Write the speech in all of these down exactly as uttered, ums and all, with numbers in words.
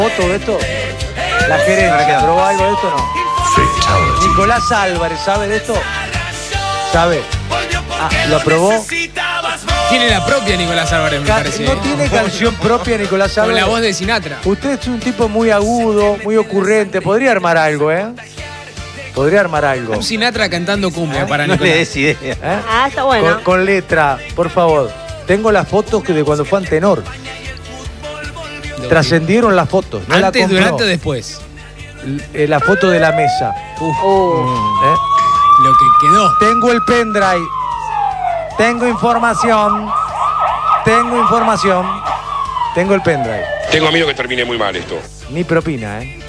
¿Foto de esto? La gerencia, ¿probó algo de esto o no? Nicolás Álvarez, ¿sabe de esto? ¿Sabe? Ah, ¿lo aprobó? Tiene la propia Nicolás Álvarez, me Ca parece. ¿No tiene canción propia Nicolás Álvarez? Con la voz de Sinatra. Usted es un tipo muy agudo, muy ocurrente. Podría armar algo, ¿eh? Podría armar algo. Un Sinatra cantando cumbia ¿Eh? para No Nicolás. le des idea. ¿Eh? Ah, está bueno. Con, con letra, por favor. Tengo las fotos que de cuando fue Antenor. Trascendieron las fotos. No Antes, la compró. durante o después. L- La foto de la mesa. Uf, Uh, ¿Eh? lo que quedó. Tengo el pendrive. Tengo información. Tengo información. Tengo el pendrive. Tengo miedo que termine muy mal esto. Ni propina, ¿eh?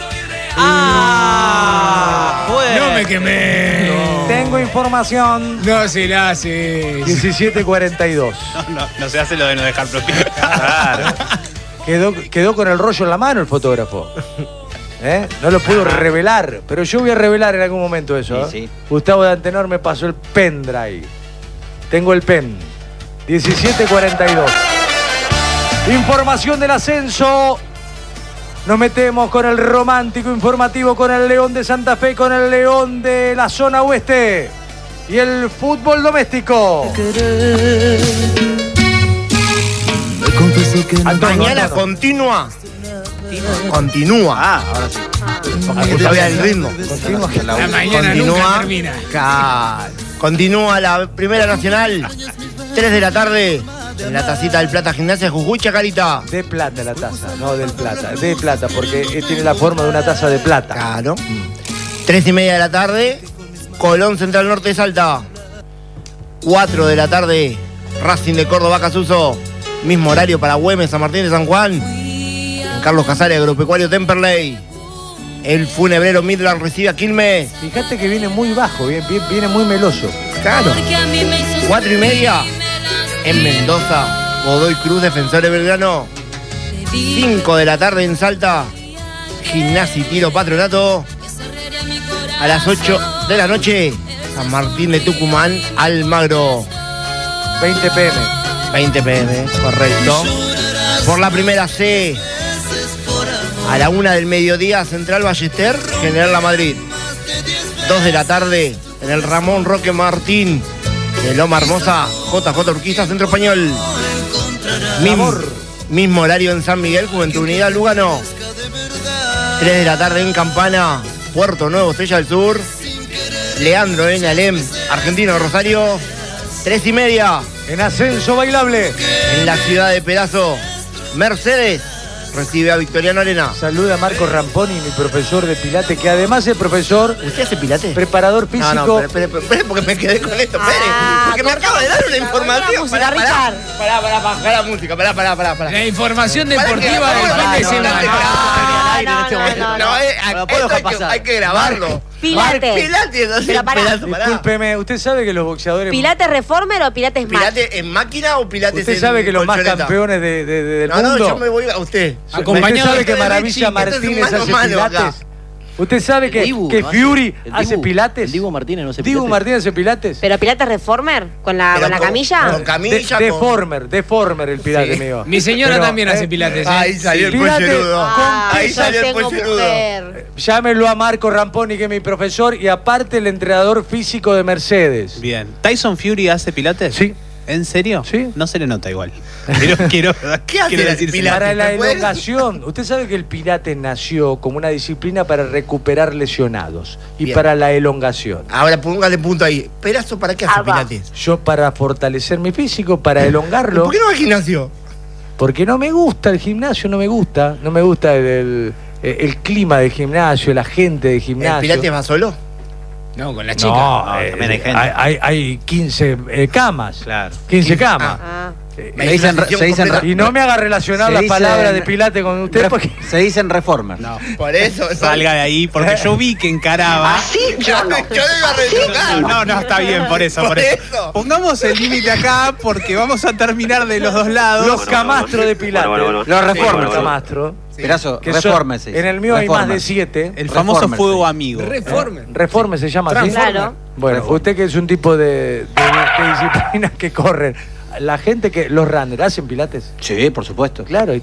¡Ah! Fue. No me quemé. No, Tengo información. no se la hace. diecisiete cuarenta y dos. No, no, no se hace lo de no dejar propina. Claro. Quedó, quedó con el rollo en la mano el fotógrafo. ¿Eh? No lo pudo revelar, pero yo voy a revelar en algún momento eso. Sí, ¿eh? sí. Gustavo de Antenor me pasó el pendrive. Tengo el pen. diecisiete cuarenta y dos. Información del ascenso. Nos metemos con el romántico informativo, con el León de Santa Fe, con el León de la zona oeste y el fútbol doméstico. Antonio, Mañana Antonio. continúa. Continúa. Ah, ahora sí. Para que sabía el ritmo. Continúa. La mañana nunca termina. Ca- Continúa la Primera Nacional. tres de la tarde. En la tacita del Plata Gimnasia Jujuy Chacarita. De plata la taza, no del plata. De plata, porque eh, tiene la forma de una taza de plata. Claro. tres y media de la tarde. Colón Central Norte de Salta. cuatro de la tarde. Racing de Córdoba Casuso. Mismo horario para Güemes, San Martín de San Juan. En Carlos Casares, Agropecuario Temperley. El funebrero Midland recibe a Quilmes. Fíjate que viene muy bajo, viene, viene muy meloso. Claro. Cuatro y media. En Mendoza, Godoy Cruz, Defensores Belgrano. cinco de la tarde en Salta. Gimnasia y Tiro Patronato. A las ocho de la noche, San Martín de Tucumán, Almagro. veinte pe eme. veinte pe eme, correcto. Por la primera C, a la una del mediodía, Central Ballester, General La Madrid. dos de la tarde, en el Ramón Roque Martín, de Loma Hermosa, J J Urquiza, Centro Español. Mismo, mismo horario en San Miguel, Juventud Unida, Lugano. tres de la tarde en Campana, Puerto Nuevo, Estrella del Sur. Leandro en Alem, Argentino Rosario. tres y media. En ascenso bailable. En la ciudad de Pedazo, Mercedes recibe a Victoriano Arena. Saluda a Marco Ramponi, mi profesor de pilates, que además es profesor, ¿Usted hace pilates? preparador físico. No, no, espere, espere, espere, porque me quedé con esto, espere. Ah, Porque me con acaba de dar una música, información. con música, Pará, pará, Richard. pará, pará, baja la música, pará, pará, pará, pará. La información Pará que deportiva del acabo fin de de semana. hablar. No, no, no, no, No, eh, No lo esto puedo hay dejar que, pasar. hay que grabarlo. Pilates. Pilates, no sé, Pero pará. pedazo, pará. Discúlpeme, usted sabe que los boxeadores. ¿Pilates Reformer o Pilates Match? ¿Pilates en máquina o pilates Usted en sabe que los más colchoneta? campeones de, de- de- del No, no, mundo. yo me voy a usted. Acompañado ¿Usted sabe de que Richie, Maravilla esto es un Martínez mano a hace mano pilates? acá. ¿Usted sabe que, Dibu, que ¿no hace? Fury El hace Dibu. pilates? El Dibu Martínez no hace Dibu pilates. Martínez hace pilates. ¿Pero Pilates Reformer? ¿Con la, Pero con la con- camilla? con camilla, De- con- Deformer, deformer el pilates, Sí. mío. Mi señora Pero, también hace eh, pilates. ¿eh? Ahí salió el Pilates pollerudo. con Ah, Ahí yo salió el tengo pollerudo. mujer. Llámenlo a Marco Ramponi, que es mi profesor, y aparte el entrenador físico de Mercedes. Bien. ¿Tyson Fury hace pilates? Sí. ¿En serio? Sí. No se le nota igual. Quiero, quiero, ¿Qué hace quiero el decírselo. pilates? Para la ¿te puedes? elongación. Usted sabe que el pilates nació como una disciplina para recuperar lesionados y Bien. para la elongación. Ahora póngale punto ahí. ¿Perazo para qué hace Ah, va. pilates? Yo para fortalecer mi físico, para elongarlo, ¿Por qué no va al gimnasio? porque no me gusta el gimnasio, no me gusta, no me gusta el, el, el clima del gimnasio, la gente del ¿El gimnasio. pilates va solo? No, con la chica. No, No, eh, también hay gente. hay, hay- hay quince eh, camas. Claro. quince camas. Ah. Eh, Me Se dicen, una sesión se dicen completa. y no me haga relacionar Se las dicen- palabras de Pilates con usted porque se dicen reformer. No. Por eso. no. Salga de ahí, porque yo vi que encaraba. Yo, yo lo iba a retocar. No, no, está bien, por eso, por, Por eso. eso. Pongamos el límite acá porque vamos a terminar de los dos lados. los camastros de Pilates. Bueno, bueno, Los reformers. Los camastros. Perazo, que son- reformer se dice. en el mío hay más de Reformer. siete. El famoso Reformer, fuego sí. amigo. Reformer. Reforme se llama así. Transformer. Claro. Bueno, Reformer. usted que es un tipo de, de- de disciplinas que corren. La gente que. Los runners hacen pilates. Sí, por supuesto. Claro, ahí está.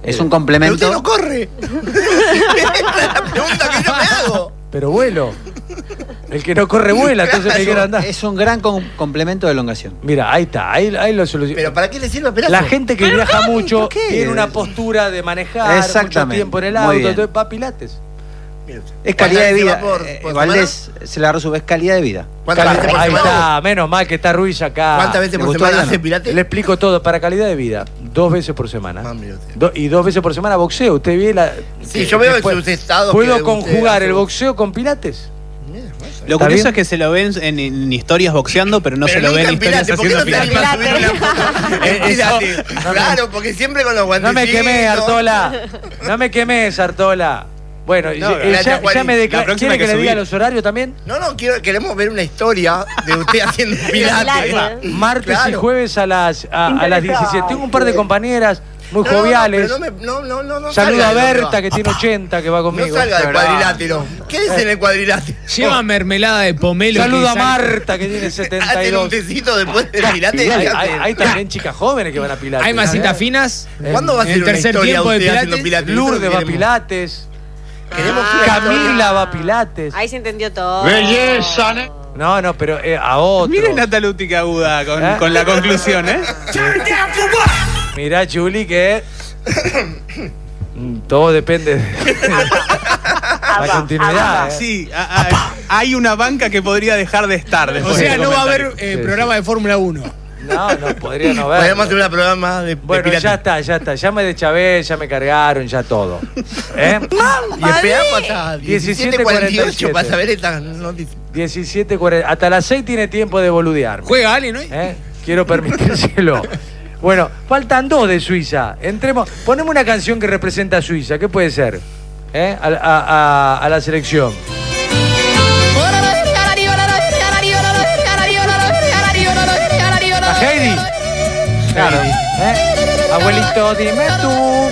Es un complemento. Pero usted no corre. Esa es la pregunta que yo me hago. Pero vuelo. El que no corre vuela, entonces me quiero andar. Es un gran com- complemento de elongación. Mira, ahí está, ahí, ahí lo solucionó. ¿Pero para qué le sirve Pelazo? La gente que viaja mucho ¿por qué? tiene una postura de manejar mucho Exactamente. tiempo en el Muy auto, bien. entonces va a Pilates. Es calidad de vida. ¿Cuántas veces va por- Eh, por Valdés se la resume, es calidad de vida. ¿Cuántas Cali- veces por ahí semana? está, menos mal que está Ruiz acá. ¿Cuántas veces ¿Le por gustó semana Adriano? hace Pilates? Le explico todo, para calidad de vida, dos veces por semana. Ah, mire usted. Do- y dos veces por semana boxeo. Usted ve la. Sí, yo veo en sus estados ¿Puedo que conjugar usted el hace- boxeo con Pilates? Lo ¿Está curioso bien? es que se lo ven en, en historias boxeando, pero no Pero se lo nunca ven en en historias Pilates. ¿Por qué haciendo no se pilates. anima a subir una foto en Pilates? Claro, porque siempre con los No guantecitos. me quemé, Artola. No me quemes, Artola. Bueno, No, eh, gracias, ya, ya Juanín. me La declaré. próxima ¿Quiere hay que, que le diga subir. los horarios también? No, no, quiero, queremos ver una historia de usted haciendo Pilates. Pilates. Martes y Claro. jueves a las, a, a las diecisiete. Tengo un par de compañeras muy No, no, no, joviales. pero no, me- no, no, no, no Saludo salga a de donde Berta, va. que tiene ochenta, que va conmigo. No salga del Pero- cuadrilátero. Quédese en el cuadrilátero. Lleva mermelada de pomelo. Saludo que a sale- Marta, que tiene setenta y Hacen un dos. tecito después del Pilates. Hay, hay- hay también chicas jóvenes que van a Pilates. Hay masitas ¿eh? finas. ¿Cuándo va a En ser el una tercer historia tiempo de usted haciendo Pilates. Pilates? Lourdes va a Queremos- Pilates. Queremos Ah, una Camila historia. va a Pilates. Ahí se entendió todo. No, no, pero eh, a otro. Miren a Talutica aguda con, ¿Eh? con la conclusión, ¿eh? Mirá, Chuli, que. Mm, todo depende de la continuidad. ¿eh? Sí, a- a- hay una banca que podría dejar de estar O después. sea, de no va a haber comentario. eh, Sí, programa de Fórmula uno. No, no, podría no ver. Podemos hacer un programa de, de Bueno, Pilates. ya está, ya está. Ya me deschavé, ya me cargaron, ya todo. ¿Eh? Y esperamos hasta diecisiete diecisiete cuarenta y ocho cuarenta y siete. para saber esta noticia. diecisiete cuarenta. Hasta las seis tiene tiempo de boludear. ¿Juega alguien hoy? ¿Eh? Quiero permitírselo. Bueno, faltan dos de Suiza. Entremos. Ponemos una canción que representa a Suiza. ¿Qué puede ser? ¿Eh? A, a- a- a la selección. A Heidi. Claro. ¿Eh? Abuelito, dime tú.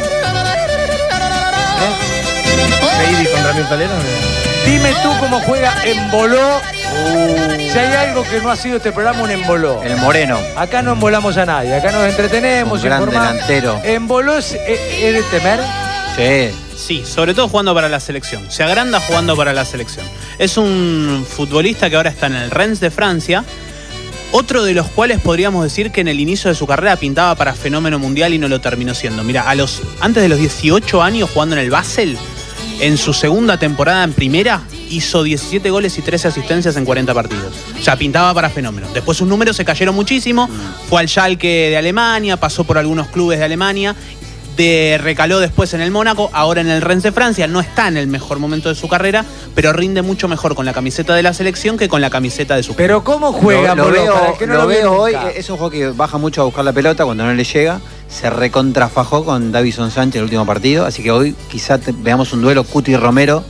¿Eh? Heidi con Ramiro Talero. Dime tú cómo juega Emboló. Si hay algo que no ha sido este programa, un emboló. El Moreno. Acá no embolamos a nadie, acá nos entretenemos, Un gran informamos. delantero. ¿Emboló es, es- es de temer? Sí. Sí, sobre todo jugando para la selección. Se agranda jugando para la selección. Es un futbolista que ahora está en el Rennes de Francia. Otro de los cuales podríamos decir que en el inicio de su carrera pintaba para fenómeno mundial y no lo terminó siendo. Mira, a los, antes de los dieciocho años jugando en el Basel, en su segunda temporada en primera, hizo diecisiete goles y trece asistencias en cuarenta partidos. O sea, pintaba para fenómeno. Después sus números se cayeron muchísimo. Fue al Schalke de Alemania, pasó por algunos clubes de Alemania. De, recaló después en el Mónaco, ahora en el Rennes de Francia. No está en el mejor momento de su carrera, pero rinde mucho mejor con la camiseta de la selección que con la camiseta de su club. Pero ¿cómo juega Lo, lo Emboló? veo, Para el que no lo vio veo hoy. nunca. Es un juego que baja mucho a buscar la pelota cuando no le llega. Se recontrafajó con Davison Sánchez el último partido. Así que hoy quizá te- veamos un duelo Cuti Romero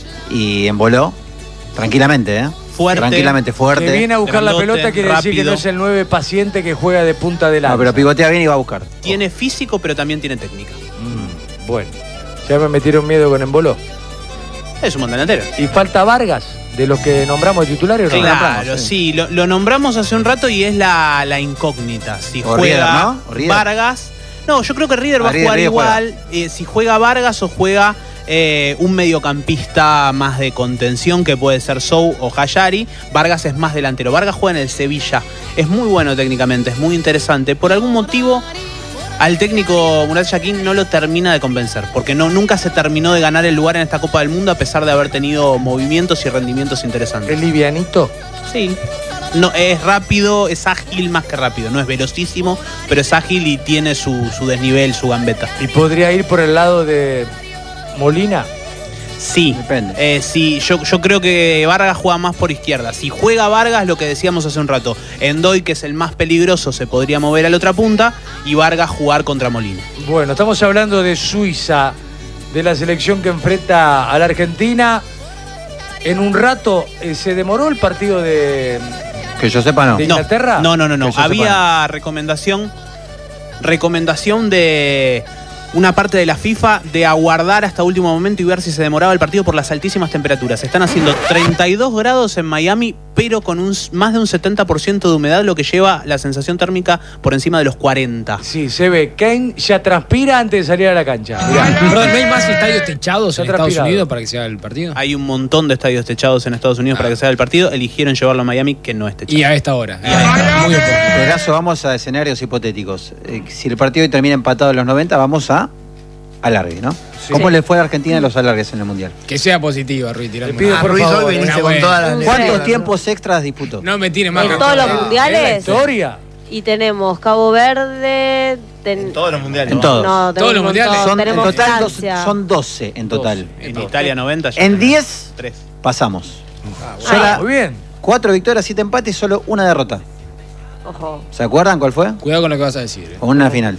y Emboló. Tranquilamente, ¿eh? Fuerte. Tranquilamente, fuerte. Que viene a buscar la grandote, pelota quiere decir que rápido. no es el nueve paciente que juega de punta de lanza. No, pero pivotea bien y va a buscar. Tiene físico, pero también tiene técnica. Mm, bueno, ya me metieron miedo con Emboló. Es un buen delantero. Y falta Vargas, de los que nombramos de titulares. ¿o no? Claro, sí, lo, lo nombramos hace un rato y es la, la incógnita. Si O juega Rieder, ¿no? O Rieder. Vargas. No, yo creo que Rieder va Ah, a Rieder, jugar Rieder igual. eh, si juega Vargas o juega eh, un mediocampista más de contención que puede ser Sou o Hayari. Vargas es más delantero. Vargas juega en el Sevilla. Es muy bueno técnicamente, es muy interesante. Por algún motivo, al técnico Murat Yakin no lo termina de convencer, porque no, nunca se terminó de ganar el lugar en esta Copa del Mundo a pesar de haber tenido movimientos y rendimientos interesantes. ¿Es livianito? Sí. No, es rápido, es ágil más que rápido. No es velocísimo, pero es ágil y tiene su, su desnivel, su gambeta. ¿Y podría ir por el lado de Molina? Sí. Depende. Eh, sí, yo, yo creo que Vargas juega más por izquierda. Si juega Vargas, lo que decíamos hace un rato, Endoy, que es el más peligroso, se podría mover a la otra punta y Vargas jugar contra Molina. Bueno, estamos hablando de Suiza, de la selección que enfrenta a la Argentina. En un rato eh, se demoró el partido de, Que yo sepa, no. de No, Inglaterra. no, no, no. no. Que yo Había recomendación, recomendación de una parte de la FIFA de aguardar hasta último momento y ver si se demoraba el partido por las altísimas temperaturas. Están haciendo treinta y dos grados en Miami, pero con un, más de un setenta por ciento de humedad, lo que lleva la sensación térmica por encima de los cuarenta. Sí, se ve. Kane ya transpira antes de salir a la cancha. Mirá. Perdón, ¿no hay más estadios techados Está en Estados transpirado. Unidos para que sea el partido? Hay un montón de estadios techados en Estados Unidos Ah. para que sea el partido. Eligieron llevarlo a Miami, que no es techado. Y a esta hora. Y a esta, muy oportuno. En este caso, vamos a escenarios hipotéticos. Eh, si el partido hoy termina empatado en los noventa, vamos a alargue, ¿no? Sí. ¿Cómo le fue a Argentina en los alargues en el Mundial? Que sea positiva, Ruiz. tirando Te pido una- por Ruiz, favor, hoy veniste una con buena. todas las Un ¿Cuántos Sí. tiempos extras disputó? No me tire más. En que todos todo. los ¿Es la mundiales. historia? Y tenemos Cabo Verde. ten- En todos los mundiales. En todos. No, Todos tenemos los un mundiales. montón. Son, en tenemos total dos- Francia. son doce en total. En Italia noventa. ya En tenemos diez tres. pasamos. Ah, Sola- muy bien. Cuatro victorias, siete empates, solo una derrota. Ojo. ¿Se acuerdan cuál fue? Cuidado con lo que vas a decir. eh. O una final.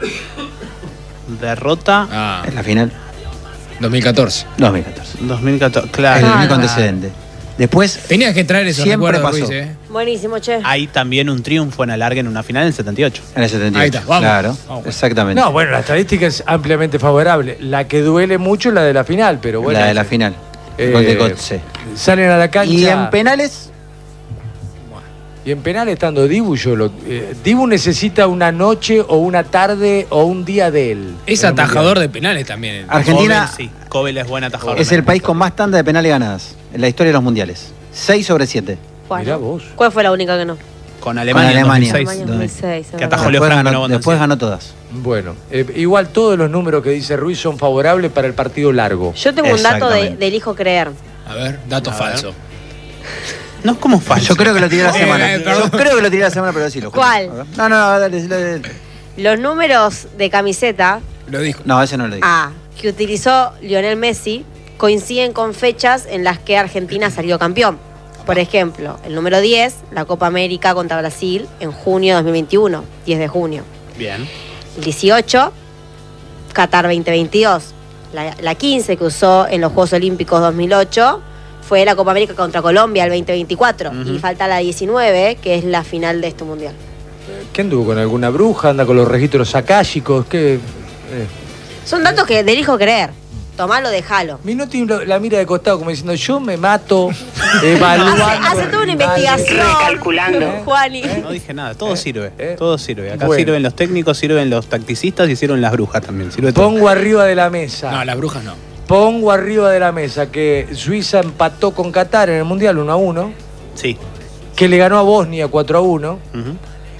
Derrota Ah, Es la final dos mil catorce. dos mil catorce. dos mil catorce. Es Claro. el Ah, único no. antecedente. Después, Tenías que traer esos Siempre recuerdos, pasó. Ruiz, ¿eh? Buenísimo, che. Hay también un triunfo en alargue en una final en el setenta y ocho. en el setenta y ocho. Ahí está, vamos. Claro, Vamos. exactamente. No, bueno, la estadística es ampliamente favorable. La que duele mucho es la de la final, pero bueno. la de la final. Eh, Gol de Götze. Salen a la cancha. Y en penales, Y en penal estando Dibu, yo lo, eh, Dibu necesita una noche o una tarde o un día de él. Es en el atajador Mundial. de penales también. Argentina Cobel, sí. Cobel es buen atajador. es el país con más tanda de penales ganadas en la historia de los mundiales. seis sobre siete. Bueno. Mirá vos. ¿Cuál fue la única que no? Con Alemania, Con Alemania. en dos mil seis. Alemania dos mil seis, es Que verdad. atajó Leo Después, Franco, ganó, no Bondi. después ganó todas. Bueno, eh, igual todos los números que dice Ruiz son favorables para el partido largo. Yo tengo un dato de, Exactamente. del hijo creer. A ver, dato A ver. falso. No es como falso. Yo creo que lo tiré la Eh, semana. eh, perdón. Yo creo que lo tiré la semana, pero sí lo juro. ¿Cuál? No, no, no, dale, dale. Los números de camiseta Lo dijo. No, ese no lo digo. A que utilizó Lionel Messi coinciden con fechas en las que Argentina salió campeón. Por ejemplo, el número diez, la Copa América contra Brasil en junio de dos mil veintiuno, diez de junio. Bien. El dieciocho, Qatar veinte veintidós. La, la quince que usó en los Juegos Olímpicos dos mil ocho fue la Copa América contra Colombia el veinte veinticuatro. Ujú. Y falta la diecinueve, que es la final de este mundial. ¿Qué anduvo con alguna bruja? ¿Anda con los registros akáshicos? ¿Qué? Eh. Son datos que del hijo creer. Tomalo, dejalo. Minotti lo- la mira de costado como diciendo, yo me mato evaluando. Hace, hace toda una rivales. investigación. Recalculando. Juani. No dije nada, todo sirve. eh. Todo sirve. Acá Bueno. sirven los técnicos, sirven los tacticistas y sirven las brujas también. Sirve todo. Pongo arriba de la mesa. No, las brujas no. Pongo arriba de la mesa que Suiza empató con Qatar en el Mundial uno a uno, Sí. que le ganó a Bosnia cuatro a uno, Ujú.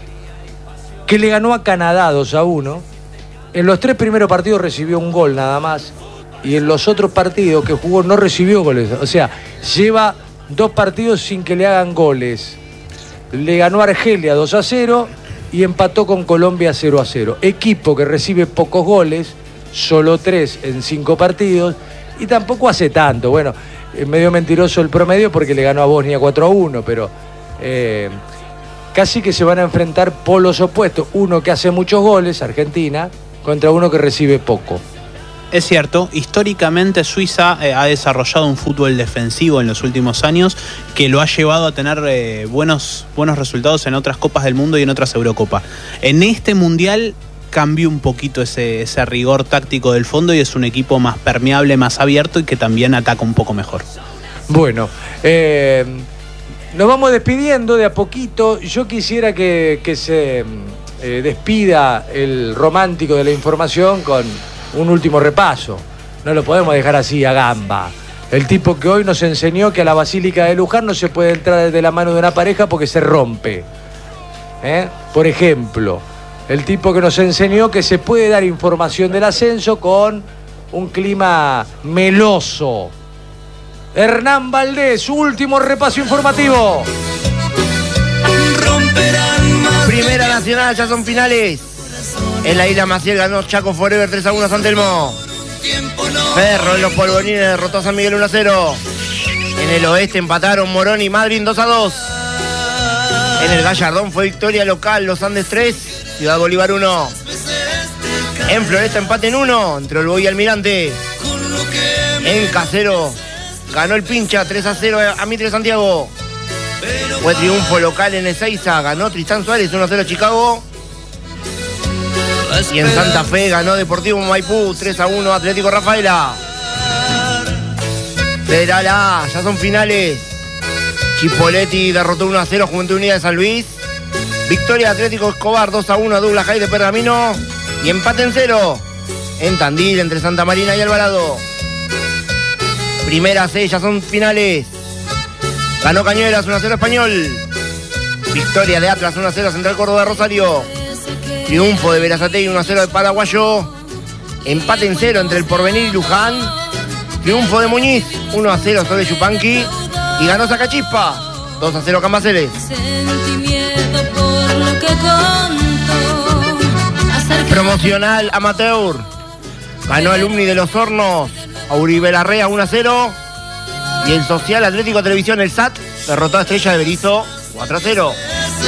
que le ganó a Canadá dos a uno. En los tres primeros partidos recibió un gol nada más. Y en los otros partidos que jugó no recibió goles. O sea, lleva dos partidos sin que le hagan goles. Le ganó a Argelia dos a cero y empató con Colombia cero a cero. Equipo que recibe pocos goles, solo tres en cinco partidos. Y tampoco hace tanto. Bueno, es medio mentiroso el promedio porque le ganó a Bosnia cuatro a uno, pero... eh, casi que se van a enfrentar polos opuestos. Uno que hace muchos goles, Argentina, contra uno que recibe poco. Es cierto, históricamente Suiza eh, ha desarrollado un fútbol defensivo en los últimos años que lo ha llevado a tener eh, buenos, buenos resultados en otras Copas del Mundo y en otras Eurocopas. En este Mundial cambió un poquito ese, ese rigor táctico del fondo y es un equipo más permeable, más abierto y que también ataca un poco mejor. Bueno, eh, nos vamos despidiendo de a poquito. Yo quisiera que, que se eh, despida el romántico de la información con un último repaso. No lo podemos dejar así a gamba. El tipo que hoy nos enseñó que a la Basílica de Luján no se puede entrar desde la mano de una pareja porque se rompe. ¿Eh? Por ejemplo, el tipo que nos enseñó que se puede dar información del ascenso con un clima meloso. Hernán Valdés, último repaso informativo. Primera Nacional, ya son finales. En la Isla Maciel ganó Chaco Forever tres a uno a San Telmo. Ferro en los Polvorines derrotó a San Miguel uno a cero. En el oeste empataron Morón y Madryn dos a dos. En el Gallardón fue victoria local, Los Andes tres, Ciudad Bolívar uno. En Floresta empate en uno, entre Olboy y Almirante. En Casero ganó el Pincha tres a cero a Mitre Santiago. Fue triunfo local en Ezeiza, ganó Tristán Suárez uno a cero Chicago. Y en Santa Fe ganó Deportivo Maipú tres a uno Atlético Rafaela. Federal A, ya son finales. Chipoletti derrotó uno a cero Juventud Unida de San Luis. Victoria Atlético Escobar dos a uno a Douglas High de Pergamino. Y empate en cero en Tandil entre Santa Marina y Alvarado. Primera C, ya son finales. Ganó Cañuelas uno a cero Español. Victoria de Atlas uno a cero Central Córdoba de Rosario. Triunfo de Berazategui uno a cero de Paraguayo. Empate en cero entre el Porvenir y Luján. Triunfo de Muñiz uno a cero sobre Yupanqui. Y ganó Sacachispa dos a cero Cambaceres. Promocional amateur. Ganó Alumni de los Hornos a Uribe Larrea uno a cero. Y el Social Atlético Televisión, el S A T, derrotó a Estrella de Berizo cuatro a cero.